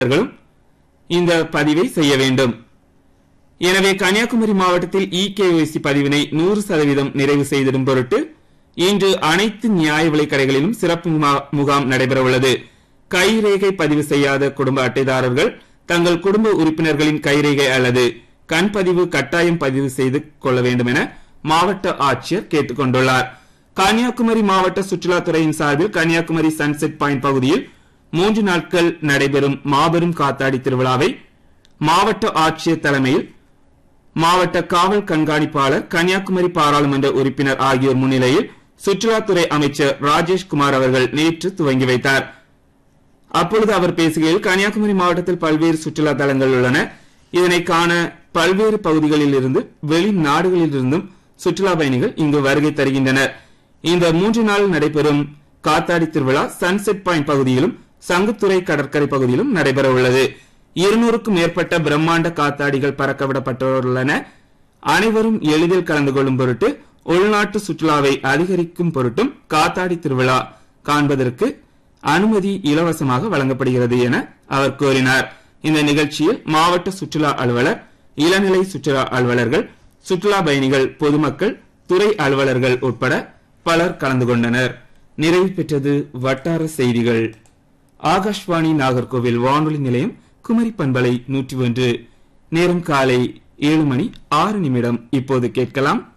இந்த பதிவை செய்ய வேண்டும். எனவே கன்னியாகுமரி மாவட்டத்தில் இகேஒய்சி பதிவினை 100% நிறைவு செய்திடும் பொருட்டு இன்று அனைத்து நியாய விலைக் கடைகளிலும் சிறப்பு முகாம் நடைபெற உள்ளது. கைரேகை பதிவு செய்யாத குடும்ப அட்டைதாரர்கள் தங்கள் குடும்ப உறுப்பினர்களின் கைரேகை அல்லது கண் பதிவு கட்டாயம் பதிவு செய்து கொள்ள வேண்டும் என மாவட்ட ஆட்சியர் கேட்டுக் கொண்டுள்ளார். கன்னியாகுமரி மாவட்ட சுற்றுலாத்துறையின் சார்பில் கன்னியாகுமரி சன்செட் பாயிண்ட் பகுதியில் 3 நாட்கள் நடைபெறும் மாபெரும் காத்தாடி திருவிழாவை மாவட்ட ஆட்சியர் தலைமையில் மாவட்ட காவல் கண்காணிப்பாளர், கன்னியாகுமரி பாராளுமன்ற உறுப்பினர் ஆகியோர் முன்னிலையில் சுற்றுலாத்துறை அமைச்சர் ராஜேஷ்குமார் அவர்கள் நேற்று துவங்கி வைத்தார். அப்பொழுது அவர் பேசுகையில், கன்னியாகுமரி மாவட்டத்தில் பல்வேறு சுற்றுலா தலங்கள் உள்ளன. இதனை காண பல்வேறு பகுதிகளில் இருந்து வெளிநாடுகளில் இருந்தும் சுற்றுலா பயணிகள் இங்கு வருகை தருகின்றனர். இந்த 3 நாள் நடைபெறும் காத்தாடி திருவிழா சன்செட் பாயிண்ட் பகுதியிலும் சங்குத்துறை கடற்கரை பகுதியிலும் நடைபெற உள்ளது. 200க்கும் மேற்பட்ட பிரம்மாண்ட காத்தாடிகள் பறக்கவிடப்பட்டுள்ளன. அனைவரும் எளிதில் கலந்து கொள்ளும் பொருட்டு உள்நாட்டு சுற்றுலாவை அதிகரிக்கும் பொருட்டும் காத்தாடி திருவிழா காண்பதற்கு அனுமதி இலவசமாக வழங்கப்படுகிறது என அவர் கூறினார். இந்த நிகழ்ச்சியில் மாவட்ட சுற்றுலா அலுவலர், இளநிலை சுற்றுலா அலுவலர்கள், சுற்றுலா பயணிகள், பொதுமக்கள், துறை அலுவலர்கள் உட்பட பலர் கலந்து கொண்டனர். நிறைவு பெற்றது வட்டார செய்திகள். ஆகாஷ்வாணி நாகர்கோவில் வானொலி நிலையம், குமரி பண்பலை 101. நேரம் காலை 7:06. இப்போது கேட்கலாம்